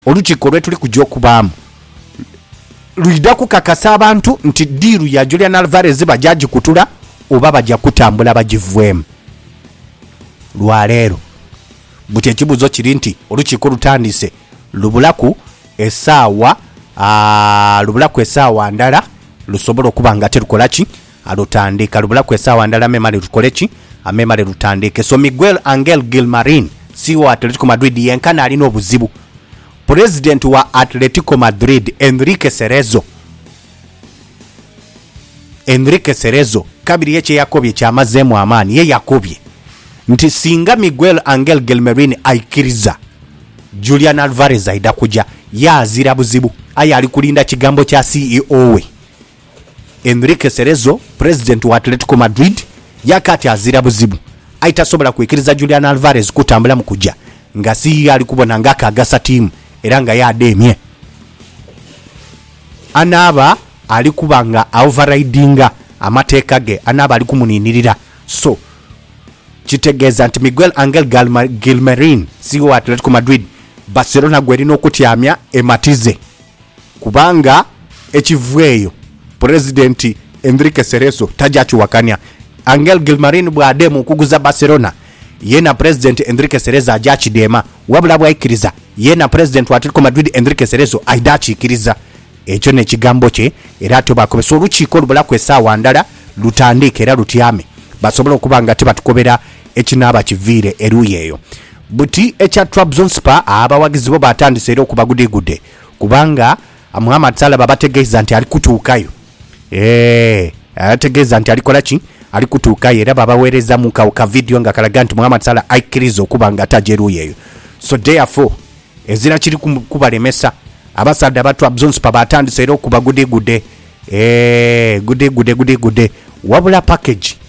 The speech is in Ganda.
olukiiko lwetuli kujja okubaamu luyida kukakasa abantu nti diiru ya Julian Alvarez bajja gikutula oba bajja kutambula bagivwemu. Lwaleero buti ekibuzo kiri nti olukiiko lutandise lubulaku essaawa ndala lusobola okuba nga terukola ki alutandika. Lubulaku essaawa ndala memale lukole ki amemale lutandike. So Miguel Angel Gilmarin CEO wa Atletico Madrid yenkana alina obuzibu. President wa Atletico Madrid Enrique Cerezo kabiri yeche yakobye kyamazeemu amaani ye yakobye nti singa Miguel Angel Gilmarin aikiriza Julian Alvarez aida kuja yazira buzibu aya ali kulinda kigambo kya CEO we. Enrique Cerezo president wa Atletico Madrid yakati azira buzibu aitasobola kuikiriza Julian Alvarez kutambula mu kujja nga CEO ali kubona ngaka agasa team era nga yademye anaba ali kubanga overridinga amateeka ge anaba ali kumuninirira. So kitegeeza nti Miguel Angel Gilmarin CEO wa Atletico Madrid Barcelona gwerina okutyamya ematize kubanga ekivweyo president Enrique Cerezo tajja kiwakanya. Angel Gilmarin bwademu okuguza Barcelona yena president Enrique Cerezo ajja kidema wabula bwaikiriza yena president wa Atletico Madrid Enrique Cerezo aida kikiriza. Ekyo ne kigambo kye era tobakobeso olukiiko lubulaku essaawa ndala lutandike era lutyame basobola okuba nga tebatukobera ekinaaba kiviire eruyi eyo. Buti ekya Trabzonspor abawagizi bo batandise era okubagudigudde kubanga Muhammad Salah babategeeza nti ali kutuukayo. Ategeeza nti alikola ki ali kutuukayo era babaweereza mu ka video nga kalaga nti Muhammad Salah aikiriza okuba nga ataje eruyi eyo. So therefore ezira kiri kubalemesa abasadde ba Trabzonspor batandise era okubagudigudde gude wabula package